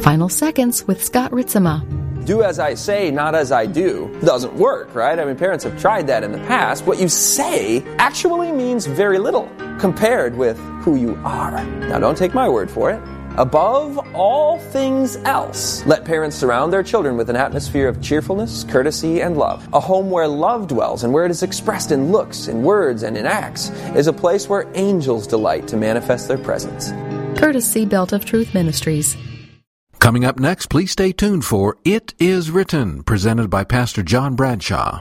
Final Seconds with Scott Ritzema. Do as I say, not as I do, doesn't work, right? I mean, parents have tried that in the past. What you say actually means very little compared with who you are. Now, don't take my word for it. Above all things else, let parents surround their children with an atmosphere of cheerfulness, courtesy, and love. A home where love dwells and where it is expressed in looks, in words, and in acts is a place where angels delight to manifest their presence. Courtesy Belt of Truth Ministries. Coming up next, please stay tuned for It Is Written, presented by Pastor John Bradshaw.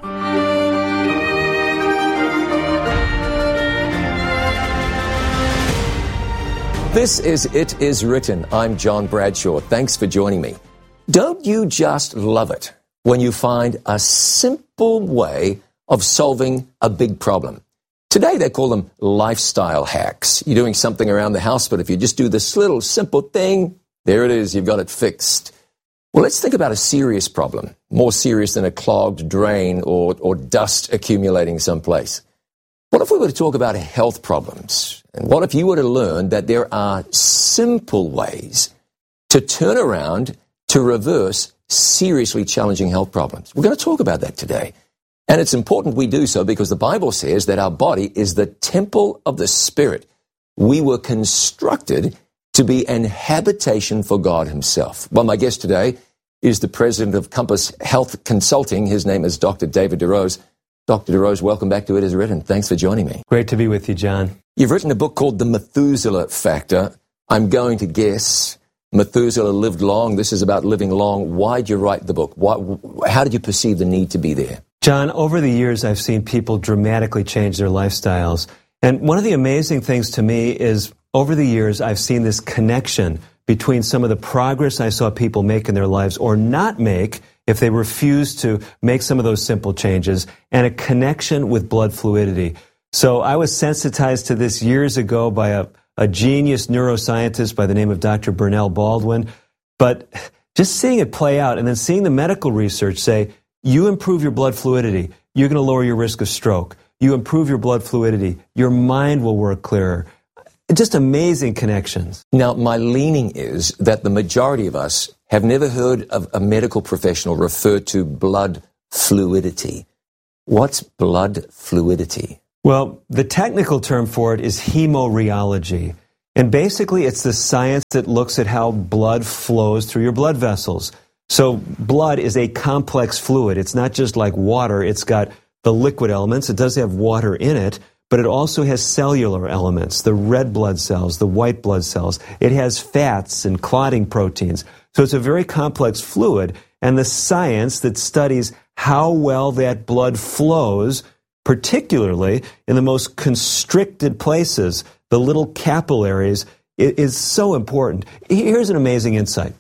This is It Is Written. I'm John Bradshaw. Thanks for joining me. Don't you just love it when you find a simple way of solving a big problem? Today they call them lifestyle hacks. You're doing something around the house, but if you just do this little simple thing, there it is, you've got it fixed. Well, let's think about a serious problem, more serious than a clogged drain or dust accumulating someplace. What if we were to talk about health problems? And what if you were to learn that there are simple ways to turn around, to reverse seriously challenging health problems? We're going to talk about that today. And it's important we do so because the Bible says that our body is the temple of the Spirit. We were constructed to be an habitation for God himself. Well, my guest today is the president of Compass Health Consulting. His name is Dr. David DeRose. Dr. DeRose, welcome back to It Is Written. Thanks for joining me. Great to be with you, John. You've written a book called The Methuselah Factor. I'm going to guess Methuselah lived long. This is about living long. Why did you write the book? How did you perceive the need to be there? John, over the years, I've seen people dramatically change their lifestyles. And one of the amazing things to me is over the years, I've seen this connection between some of the progress I saw people make in their lives or not make if they refuse to make some of those simple changes, and a connection with blood fluidity. So I was sensitized to this years ago by a genius neuroscientist by the name of Dr. Bernell Baldwin. But just seeing it play out and then seeing the medical research say, you improve your blood fluidity, you're going to lower your risk of stroke. You improve your blood fluidity, your mind will work clearer. Just amazing connections. Now, my leaning is that the majority of us have never heard of a medical professional refer to blood fluidity. What's blood fluidity? Well, the technical term for it is hemorrheology. And basically, it's the science that looks at how blood flows through your blood vessels. So blood is a complex fluid. It's not just like water. It's got the liquid elements. It does have water in it, but it also has cellular elements, the red blood cells, the white blood cells. It has fats and clotting proteins. So it's a very complex fluid, and the science that studies how well that blood flows, particularly in the most constricted places, the little capillaries, is so important. Here's an amazing insight.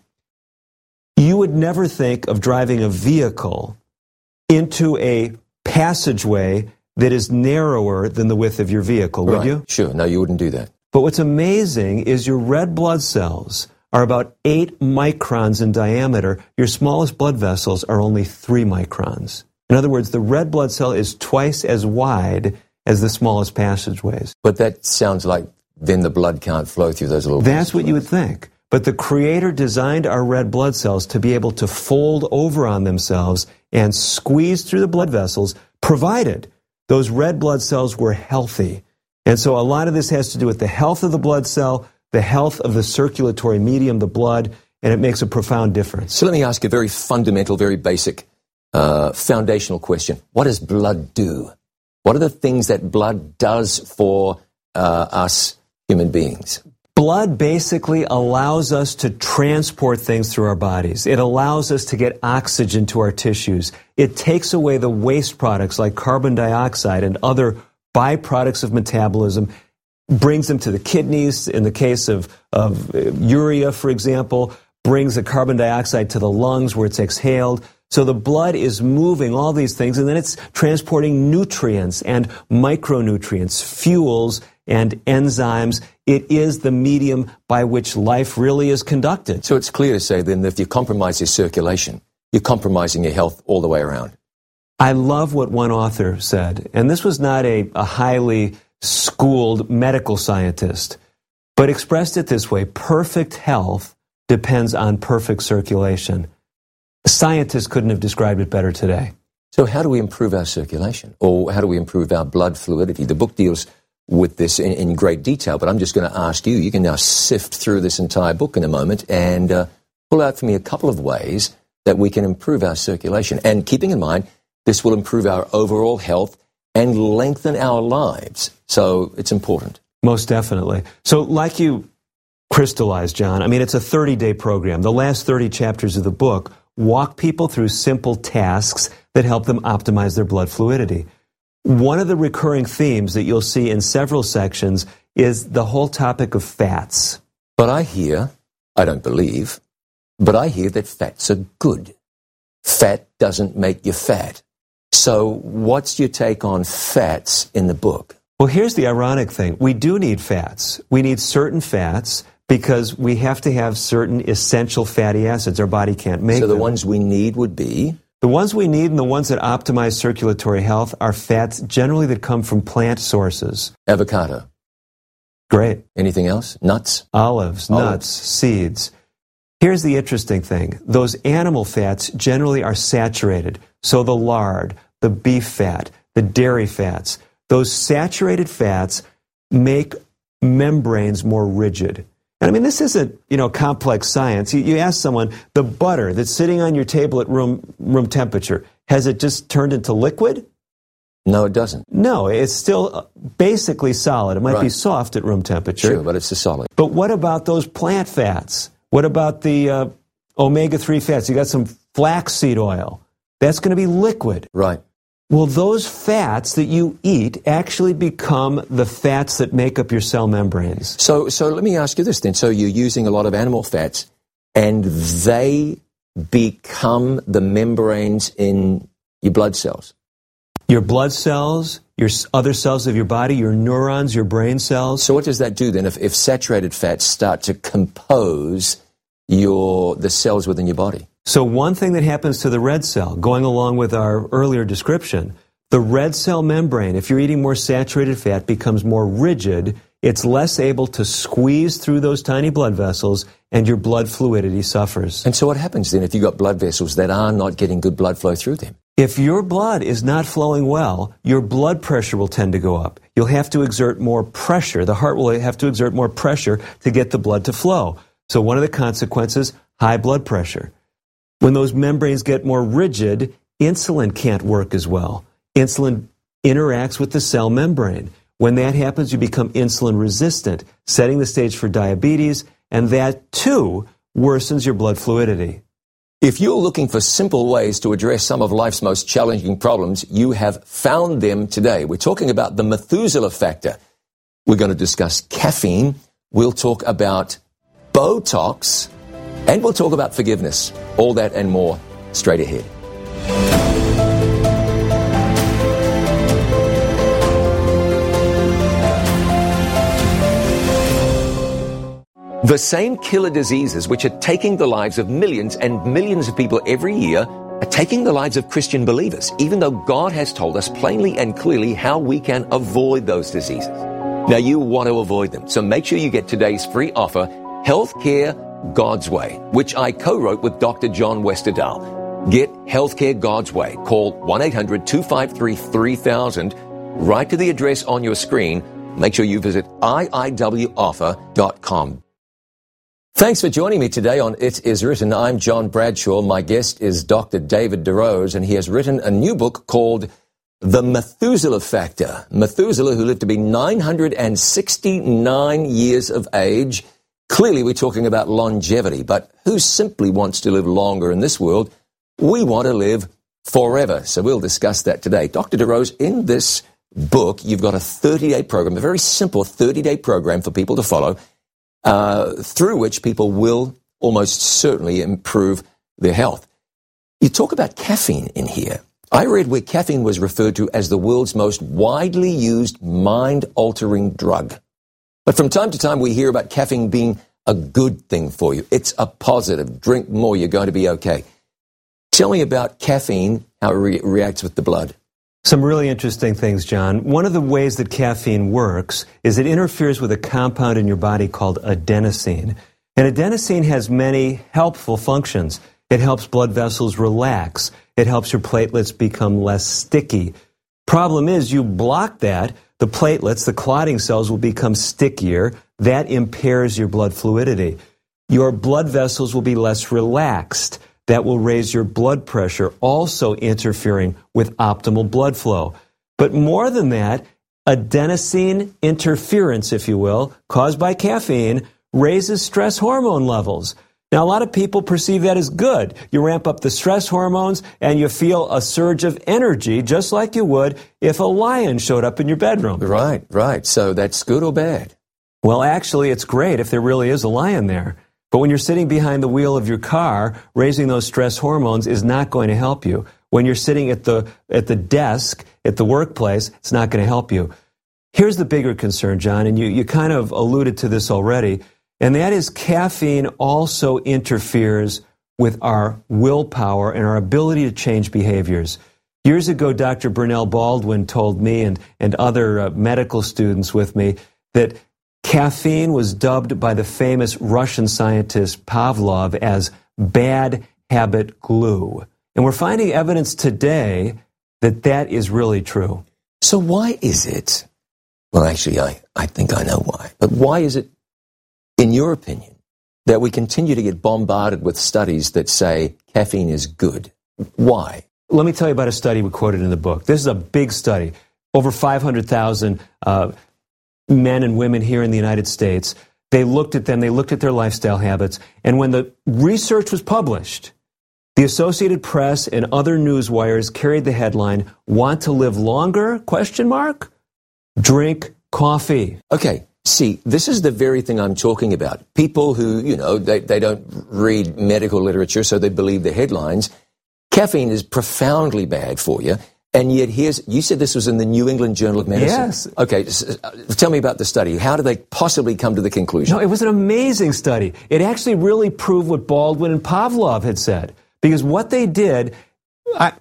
You would never think of driving a vehicle into a passageway that is narrower than the width of your vehicle, would you? Sure. No, you wouldn't do that. But what's amazing is your red blood cells are about 8 microns in diameter. Your smallest blood vessels are only 3 microns. In other words, the red blood cell is twice as wide as the smallest passageways. But that sounds like then the blood can't flow through those little That's what you would think. But the Creator designed our red blood cells to be able to fold over on themselves and squeeze through the blood vessels, provided those red blood cells were healthy. And so a lot of this has to do with the health of the blood cell, the health of the circulatory medium, the blood, and it makes a profound difference. So let me ask a very fundamental, very basic, foundational question. What does blood do? What are the things that blood does for us human beings? Blood basically allows us to transport things through our bodies. It allows us to get oxygen to our tissues. It takes away the waste products like carbon dioxide and other byproducts of metabolism, brings them to the kidneys. In the case of urea, for example, brings the carbon dioxide to the lungs where it's exhaled. So the blood is moving all these things, and then it's transporting nutrients and micronutrients, fuels and enzymes. It is the medium by which life really is conducted. So it's clear to say then that if you compromise your circulation, you're compromising your health all the way around. I love what one author said, and this was not a highly schooled medical scientist, but expressed it this way: perfect health depends on perfect circulation. Scientists couldn't have described it better today. So how do we improve our circulation? Or how do we improve our blood fluidity? The book deals with this in great detail, but I'm just going to ask you. You can now sift through this entire book in a moment and pull out for me a couple of ways that we can improve our circulation. And keeping in mind, this will improve our overall health and lengthen our lives. So it's important. Most definitely. So like you crystallized, John, I mean, it's a 30-day program. The last 30 chapters of the book walk people through simple tasks that help them optimize their blood fluidity. One of the recurring themes that you'll see in several sections is the whole topic of fats. But I don't believe, but I hear that fats are good. Fat doesn't make you fat. So what's your take on fats in the book? Well, here's the ironic thing. We do need fats. We need certain fats because we have to have certain essential fatty acids. Our body can't make them. So the ones we need would be? The ones we need and the ones that optimize circulatory health are fats generally that come from plant sources. Avocado. Great. Anything else? Nuts? Olives, nuts, seeds. Here's the interesting thing. Those animal fats generally are saturated. So the lard, the beef fat, the dairy fats, those saturated fats make membranes more rigid. And I mean, this isn't, complex science. You ask someone, the butter that's sitting on your table at room temperature, has it just turned into liquid? No, it doesn't. No, it's still basically solid. It might be soft at room temperature. Sure, but it's a solid. But what about those plant fats? What about the omega-3 fats? You got some flaxseed oil. That's going to be liquid. Right. Well, those fats that you eat actually become the fats that make up your cell membranes. So let me ask you this then. So you're using a lot of animal fats, and they become the membranes in your blood cells? Your blood cells, your other cells of your body, your neurons, your brain cells. So what does that do then if saturated fats start to compose the cells within your body? So one thing that happens to the red cell, going along with our earlier description, the red cell membrane, if you're eating more saturated fat, becomes more rigid. It's less able to squeeze through those tiny blood vessels, and your blood fluidity suffers. And so what happens then if you've got blood vessels that are not getting good blood flow through them? If your blood is not flowing well, your blood pressure will tend to go up. You'll have to exert more pressure. The heart will have to exert more pressure to get the blood to flow. So one of the consequences, high blood pressure. When those membranes get more rigid, insulin can't work as well. Insulin interacts with the cell membrane. When that happens, you become insulin resistant, setting the stage for diabetes, and that too worsens your blood fluidity. If you're looking for simple ways to address some of life's most challenging problems, you have found them today. We're talking about the Methuselah factor. We're going to discuss caffeine. We'll talk about Botox. And we'll talk about forgiveness. All that and more straight ahead. The same killer diseases which are taking the lives of millions and millions of people every year are taking the lives of Christian believers, even though God has told us plainly and clearly how we can avoid those diseases. Now, you want to avoid them, so make sure you get today's free offer, Healthcare God's Way, which I co-wrote with Dr. John Westerdahl. Get Healthcare God's Way. Call 1-800-253-3000. Write to the address on your screen. Make sure you visit iiwoffer.com. Thanks for joining me today on It Is Written. I'm John Bradshaw. My guest is Dr. David DeRose, and he has written a new book called The Methuselah Factor. Methuselah, who lived to be 969 years of age. Clearly, we're talking about longevity, but who simply wants to live longer in this world? We want to live forever. So we'll discuss that today. Dr. DeRose, in this book, you've got a 30-day program, a very simple 30-day program for people to follow, through which people will almost certainly improve their health. You talk about caffeine in here. I read where caffeine was referred to as the world's most widely used mind-altering drug. But from time to time, we hear about caffeine being a good thing for you. It's a positive. Drink more, you're going to be okay. Tell me about caffeine, how it reacts with the blood. Some really interesting things, John. One of the ways that caffeine works is it interferes with a compound in your body called adenosine. And adenosine has many helpful functions. It helps blood vessels relax. It helps your platelets become less sticky. Problem is, you block that, the platelets, the clotting cells will become stickier. That impairs your blood fluidity. Your blood vessels will be less relaxed. That will raise your blood pressure, also interfering with optimal blood flow. But more than that, adenosine interference, if you will, caused by caffeine, raises stress hormone levels. Now, a lot of people perceive that as good. You ramp up the stress hormones and you feel a surge of energy, just like you would if a lion showed up in your bedroom. Right. So that's good or bad? Well, actually, it's great if there really is a lion there. But when you're sitting behind the wheel of your car, raising those stress hormones is not going to help you. When you're sitting at the desk, at the workplace, it's not going to help you. Here's the bigger concern, John, and you kind of alluded to this already, and that is caffeine also interferes with our willpower and our ability to change behaviors. Years ago, Dr. Bernell Baldwin told me and other medical students with me that caffeine was dubbed by the famous Russian scientist Pavlov as bad habit glue. And we're finding evidence today that that is really true. So why is it, well, actually, I think I know why, but why is it, in your opinion, that we continue to get bombarded with studies that say caffeine is good? Why? Let me tell you about a study we quoted in the book. This is a big study. Over 500,000 men and women here in the United States. They looked at them, they looked at their lifestyle habits, and when the research was published, the Associated Press and other news wires carried the headline, "Want to live longer? ? Drink coffee." Okay, see, this is the very thing I'm talking about. People who, they don't read medical literature, so they believe the headlines. Caffeine is profoundly bad for you. And yet you said this was in the New England Journal of Medicine. Yes. Okay, tell me about the study. How did they possibly come to the conclusion? No, it was an amazing study. It actually really proved what Baldwin and Pavlov had said. Because what they did, let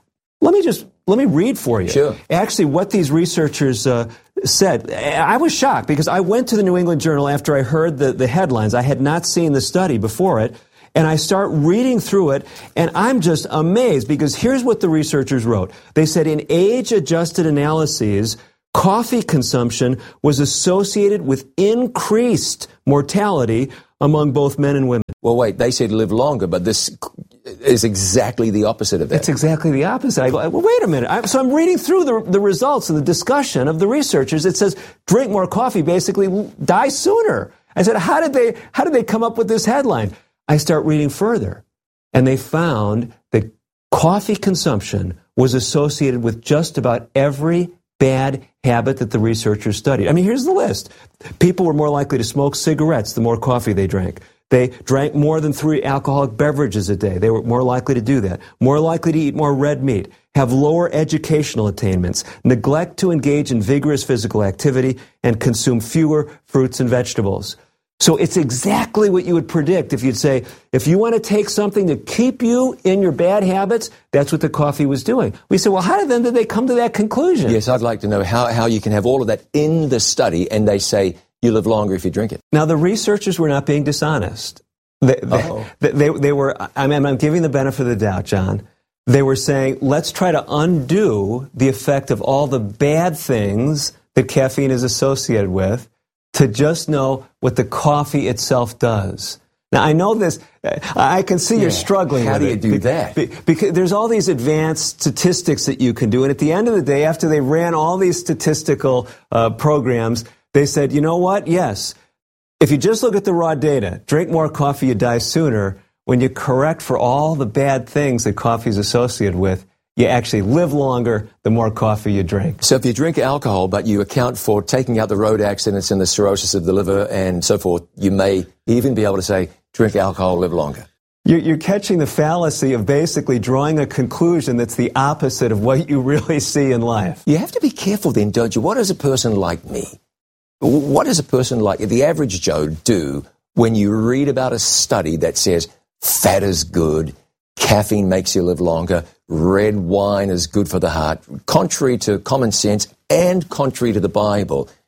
me read for you. Sure. Actually, what these researchers said, I was shocked because I went to the New England Journal after I heard the headlines. I had not seen the study before it. And I start reading through it, and I'm just amazed because here's what the researchers wrote. They said in age-adjusted analyses, coffee consumption was associated with increased mortality among both men and women. Well, wait, they said live longer, but this is exactly the opposite of that. It's exactly the opposite. I go, well, wait a minute. So I'm reading through the results and the discussion of the researchers. It says drink more coffee, basically die sooner. I said, how did they come up with this headline? I start reading further, and they found that coffee consumption was associated with just about every bad habit that the researchers studied. I mean, here's the list. People were more likely to smoke cigarettes the more coffee they drank. They drank more than 3 alcoholic beverages a day. They were more likely to do that. More likely to eat more red meat. Have lower educational attainments. Neglect to engage in vigorous physical activity and consume fewer fruits and vegetables. So it's exactly what you would predict if you'd say, if you want to take something to keep you in your bad habits, that's what the coffee was doing. We said, well, how did they come to that conclusion? Yes, I'd like to know how you can have all of that in the study, and they say you live longer if you drink it. Now, the researchers were not being dishonest. They were, I'm giving the benefit of the doubt, John. They were saying, let's try to undo the effect of all the bad things that caffeine is associated with, to just know what the coffee itself does. Now, I know this, I can see you're struggling with it. How do you do that? Because there's all these advanced statistics that you can do, and at the end of the day, after they ran all these statistical programs, they said, you know what? Yes, if you just look at the raw data, drink more coffee, you die sooner. When you correct for all the bad things that coffee is associated with, you actually live longer the more coffee you drink. So if you drink alcohol, but you account for taking out the road accidents and the cirrhosis of the liver and so forth, you may even be able to say, drink alcohol, live longer. You're catching the fallacy of basically drawing a conclusion that's the opposite of what you really see in life. You have to be careful then, don't you? What does a person like me, what does a person like the average Joe do when you read about a study that says fat is good, caffeine makes you live longer, red wine is good for the heart, contrary to common sense and contrary to the Bible?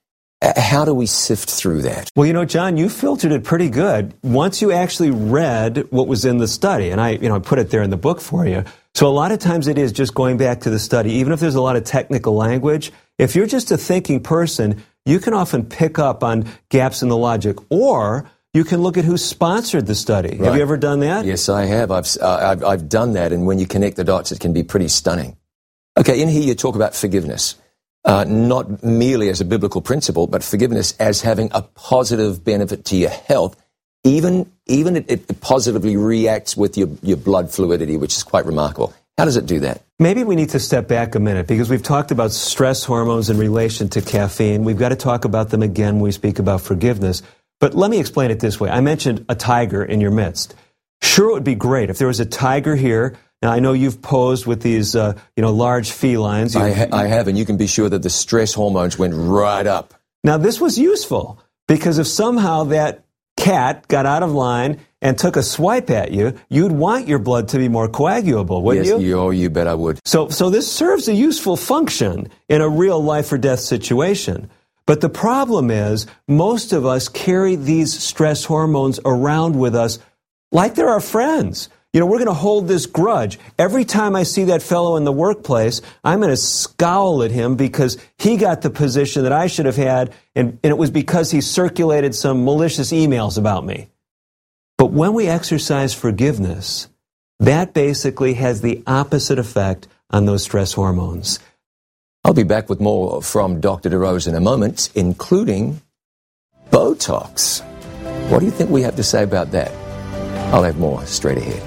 How do we sift through that? Well, John, you filtered it pretty good. Once you actually read what was in the study, and I put it there in the book for you. So a lot of times it is just going back to the study, even if there's a lot of technical language. If you're just a thinking person, you can often pick up on gaps in the logic, or you can look at who sponsored the study. Right. Have you ever done that? Yes, I have. I've done that, and when you connect the dots, it can be pretty stunning. Okay, in here you talk about forgiveness. Not merely as a biblical principle, but forgiveness as having a positive benefit to your health. Even it positively reacts with your blood fluidity, which is quite remarkable. How does it do that? Maybe we need to step back a minute, because we've talked about stress hormones in relation to caffeine. We've got to talk about them again when we speak about forgiveness. But let me explain it this way. I mentioned a tiger in your midst. Sure, it would be great if there was a tiger here. Now, I know you've posed with these, large felines. I have, and you can be sure that the stress hormones went right up. Now, this was useful, because if somehow that cat got out of line and took a swipe at you, you'd want your blood to be more coagulable, wouldn't you? Yes, you bet I would. So this serves a useful function in a real life or death situation. But the problem is, most of us carry these stress hormones around with us like they're our friends. We're going to hold this grudge. Every time I see that fellow in the workplace, I'm going to scowl at him because he got the position that I should have had, and it was because he circulated some malicious emails about me. But when we exercise forgiveness, that basically has the opposite effect on those stress hormones. I'll be back with more from Dr. DeRose in a moment, including Botox. What do you think we have to say about that? I'll have more straight ahead.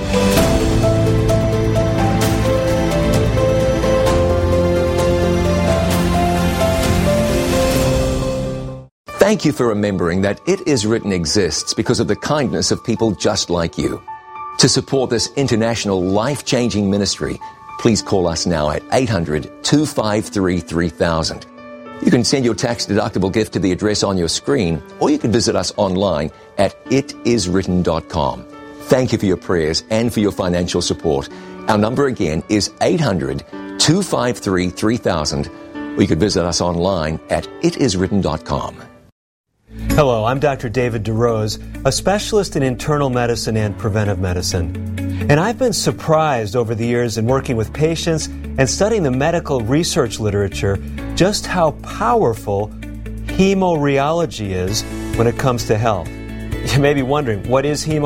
Thank you for remembering that It Is Written exists because of the kindness of people just like you. To support this international life-changing ministry, please call us now at 800-253-3000. You can send your tax-deductible gift to the address on your screen, or you can visit us online at itiswritten.com. Thank you for your prayers and for your financial support. Our number again is 800-253-3000, or you could visit us online at itiswritten.com. Hello, I'm Dr. David DeRose, a specialist in internal medicine and preventive medicine. And I've been surprised over the years in working with patients and studying the medical research literature just how powerful hemorrheology is when it comes to health. You may be wondering, what is hemorrheology?